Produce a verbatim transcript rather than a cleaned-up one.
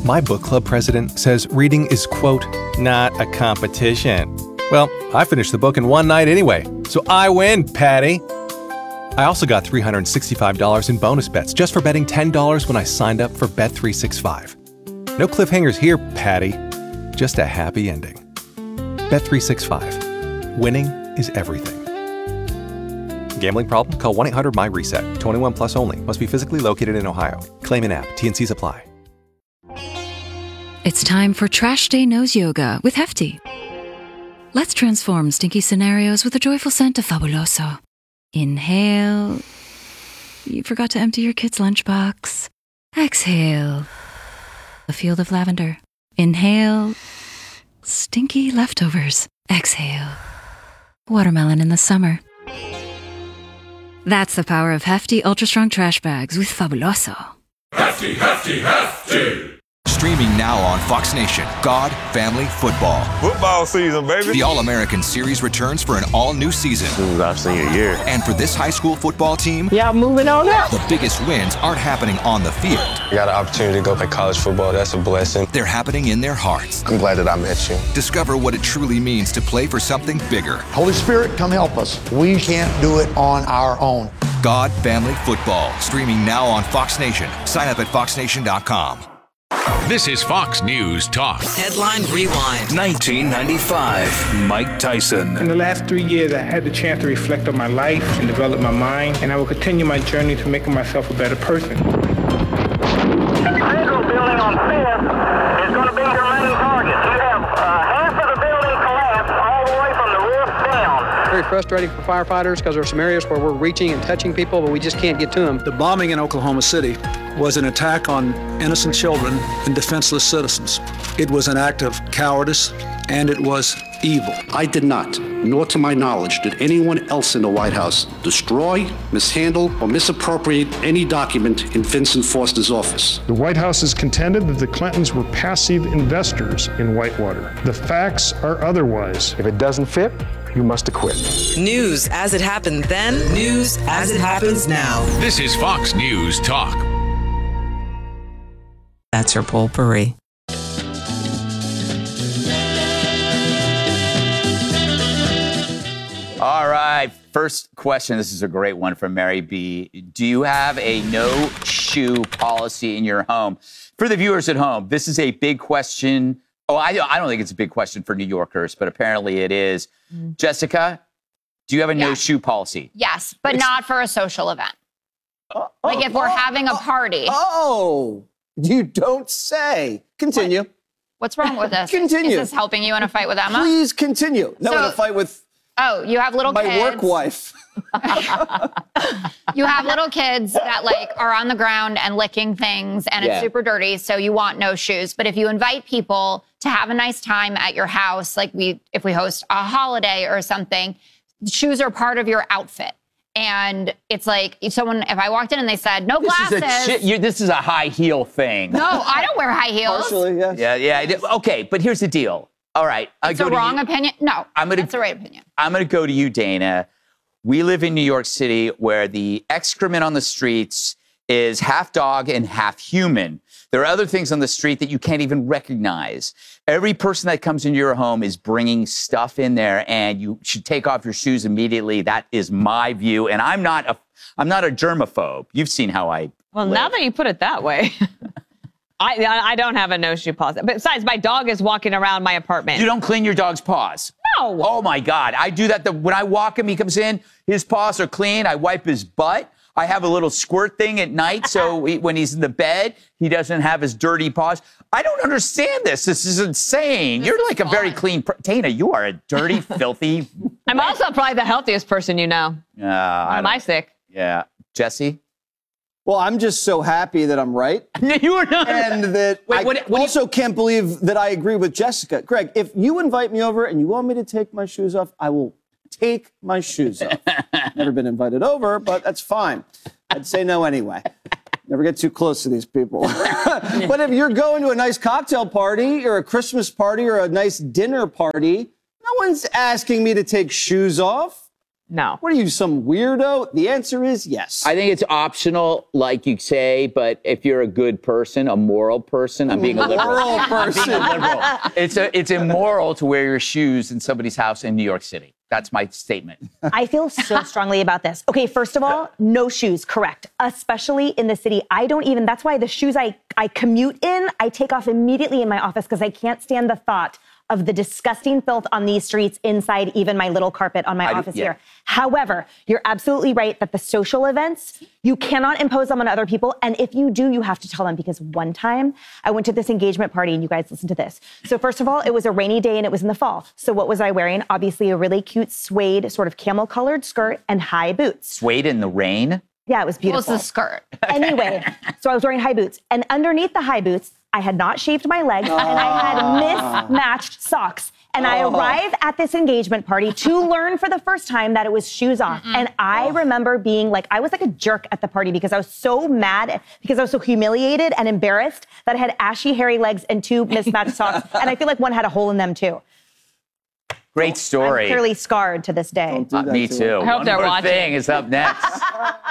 My book club president says reading is, quote, not a competition. Well, I finished the book in one night anyway, so I win, Patty. I also got three hundred sixty-five dollars in bonus bets just for betting ten dollars when I signed up for Bet three sixty-five. No cliffhangers here, Patty. Just a happy ending. Bet three sixty-five. Winning is everything. Gambling problem? Call one eight hundred my reset. twenty-one plus only. Must be physically located in Ohio. Claim in app. T N Cs apply. It's time for Trash Day Nose Yoga with Hefty. Let's transform stinky scenarios with a joyful scent of Fabuloso. Inhale. You forgot to empty your kid's lunchbox. Exhale. A field of lavender. Inhale. Stinky leftovers. Exhale. Watermelon in the summer. That's the power of Hefty Ultra Strong Trash Bags with Fabuloso. Hefty, hefty, hefty! Streaming now on Fox Nation, God, Family, Football. Football season, baby. The All-American Series returns for an all-new season. This is our senior year. And for this high school football team, yeah, moving on up. The biggest wins aren't happening on the field. I got an opportunity to go play college football. That's a blessing. They're happening in their hearts. I'm glad that I met you. Discover what it truly means to play for something bigger. Holy Spirit, come help us. We can't do it on our own. God, Family, Football. Streaming now on Fox Nation. Sign up at fox nation dot com. This is Fox News Talk. Headline Rewind. nineteen ninety-five, Mike Tyson. In the last three years, I had the chance to reflect on my life and develop my mind, and I will continue my journey to making myself a better person. Federal building on Fifth is going to be your main target. You have uh, half of the building collapsed all the way from the roof down. Very frustrating for firefighters because there are some areas where we're reaching and touching people, but we just can't get to them. The bombing in Oklahoma City was an attack on innocent children and defenseless citizens. It was an act of cowardice, and it was evil. I did not, nor to my knowledge, did anyone else in the White House destroy, mishandle, or misappropriate any document in Vincent Foster's office. The White House has contended that the Clintons were passive investors in Whitewater. The facts are otherwise. If it doesn't fit, you must acquit. News as it happened then, news as it happens now. This is Fox News Talk. That's your potpourri. All right, first question. This is a great one from Mary B. Do you have a no shoe policy in your home? For the viewers at home, this is a big question. Oh, I, I don't think it's a big question for New Yorkers, but apparently it is. Mm. Jessica, do you have a yeah. no shoe policy? Yes, but it's, not for a social event. Uh, like oh, if we're oh, having a party. Oh, you don't say. Continue. What? What's wrong with this? Continue. Is this helping you in a fight with Emma? Please continue. No, so, in a fight with Oh, you have little my kids. My work wife. You have little kids that like are on the ground and licking things and yeah. it's super dirty, so you want no shoes. But if you invite people to have a nice time at your house, like we if we host a holiday or something, shoes are part of your outfit. And it's like if someone, if I walked in and they said, no glasses. This is a, chi- you, this is a high heel thing. No, I don't wear high heels. Partially, yes. Yeah, yeah. Okay, but here's the deal. All right. It's a wrong opinion? No, I'm gonna, that's the right opinion. I'm going to go to you, Dana. We live in New York City where the excrement on the streets is half dog and half human. There are other things on the street that you can't even recognize. Every person that comes into your home is bringing stuff in there, and you should take off your shoes immediately. That is my view, and I'm not a, I'm not a germaphobe. You've seen how I Well, live. Now that you put it that way, I I don't have a no-shoe policy. Besides, my dog is walking around my apartment. You don't clean your dog's paws? No. Oh, my God. I do that. The, when I walk him, he comes in, his paws are clean. I wipe his butt. I have a little squirt thing at night, so he, when he's in the bed, he doesn't have his dirty paws. I don't understand this. This is insane. This You're is like fun. a very clean... Per- Dana, you are a dirty, filthy... I'm also probably the healthiest person you know. Uh, I Am I sick? Yeah. Jesse? Well, I'm just so happy that I'm right. You are not. And that Wait, I what, what also you... can't believe that I agree with Jessica. Greg, if you invite me over and you want me to take my shoes off, I will take my shoes off. Never been invited over, but that's fine. I'd say no anyway. Never get too close to these people. But if you're going to a nice cocktail party or a Christmas party or a nice dinner party, no one's asking me to take shoes off. No. What are you, some weirdo? The answer is yes. I think it's optional, like you say, but if you're a good person, a moral person, I'm being a liberal. Moral person. I'm being a liberal. It's, a, it's immoral to wear your shoes in somebody's house in New York City. That's my statement. I feel so strongly about this. Okay, first of all, no shoes, correct. Especially in the city. I don't even, that's why the shoes I, I commute in, I take off immediately in my office because I can't stand the thought of the disgusting filth on these streets inside even my little carpet on my I, office yeah. here. However, you're absolutely right that the social events, you cannot impose them on other people. And if you do, you have to tell them, because one time I went to this engagement party and you guys listen to this. So first of all, it was a rainy day and it was in the fall. So what was I wearing? Obviously a really cute suede sort of camel colored skirt and high boots. Suede in the rain? Yeah, it was beautiful. What was the skirt? Anyway, so I was wearing high boots. And underneath the high boots, I had not shaved my legs oh. and I had mismatched socks. And oh. I arrived at this engagement party to learn for the first time that it was shoes off. Mm-mm. And I oh. remember being like, I was like a jerk at the party because I was so mad, because I was so humiliated and embarrassed that I had ashy, hairy legs and two mismatched socks. And I feel like one had a hole in them too. Great story. I'm clearly scarred to this day. Uh, me too. I hope One they're more watching. thing is up next.